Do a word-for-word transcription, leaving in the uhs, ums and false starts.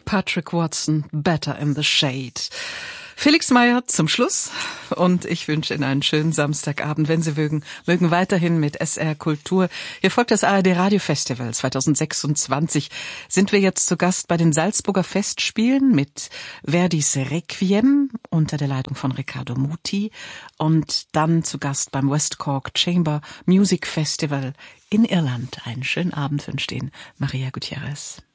Patrick Watson, Better in the Shade. Felix Meyer zum Schluss und ich wünsche Ihnen einen schönen Samstagabend. Wenn Sie mögen, mögen weiterhin mit S R Kultur. Hier folgt das A R D Radio Festival zwanzig sechsundzwanzig. Sind wir jetzt zu Gast bei den Salzburger Festspielen mit Verdis Requiem unter der Leitung von Riccardo Muti und dann zu Gast beim West Cork Chamber Music Festival in Irland. Einen schönen Abend wünscht Ihnen Maria Gutierrez.